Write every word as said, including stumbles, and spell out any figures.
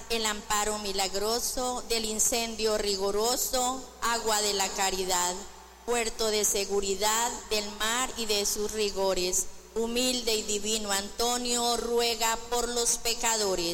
el amparo milagroso del incendio rigoroso, agua de la caridad, puerto de seguridad del mar y de sus rigores. Humilde y divino Antonio, ruega por los pecadores,